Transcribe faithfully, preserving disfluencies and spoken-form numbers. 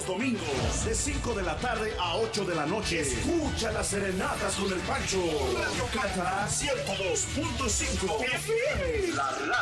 los domingos, de cinco de la tarde a ocho de la noche. Escucha las serenatas con el Pancho. Radio Cata ciento dos punto cinco F M. La